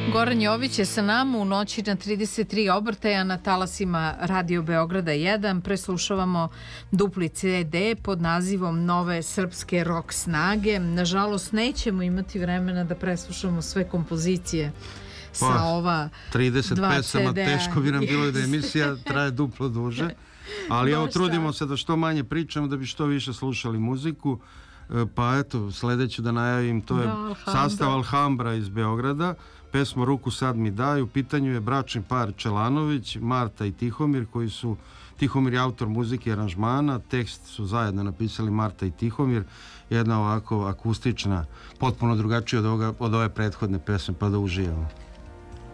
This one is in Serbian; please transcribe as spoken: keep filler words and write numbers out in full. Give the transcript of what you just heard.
Goran Jović je sa nama u noći na trideset tri obrtaja na talasima Radio Beograda jedan. Preslušavamo dupli ce de pod nazivom Nove srpske rock snage. Nažalost, nećemo imati vremena da preslušamo sve kompozicije sa pa, ova trideset dva pesama, ce de. teško bi nam bilo da emisija traje duplo duže. Ali evo, trudimo se da što manje pričamo, da bi što više slušali muziku. Pa eto, sledeću da najavim, to je da, sastav Alhambra iz Beograda. Pesma Ruku sad mi daj. U pitanju je bračni par Čelanović, Marta i Tihomir, koji su, Tihomir je autor muzike i aranžmana, tekst su zajedno napisali Marta i Tihomir, jedna ovako akustična, potpuno drugačija od, ovoga, od ove prethodne pesme, pa da uživamo.